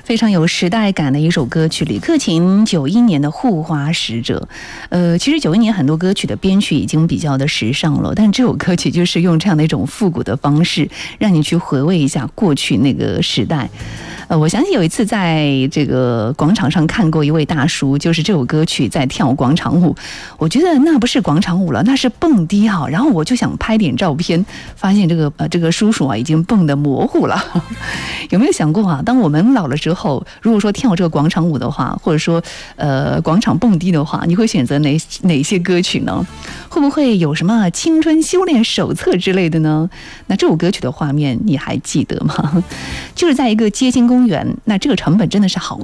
非常有时代感的一首歌曲，李克勤91年的《护花使者》。其实91年很多歌曲的编曲已经比较的时尚了，但这首歌曲就是用这样的一种复古的方式，让你去回味一下过去那个时代。我想起有一次在这个广场上看过一位大叔，就是这首歌曲在跳广场舞，我觉得那不是广场舞了，那是蹦迪啊！然后我就想拍点照片，发现这个叔叔啊已经蹦得模糊了。有没有想过啊？当我们老了之后，如果说跳这个广场舞的话，或者说广场蹦迪的话，你会选择哪些歌曲呢？会不会有什么青春修炼手册之类的呢？那这首歌曲的画面你还记得吗？就是在一个街心公园，那这个成本真的是好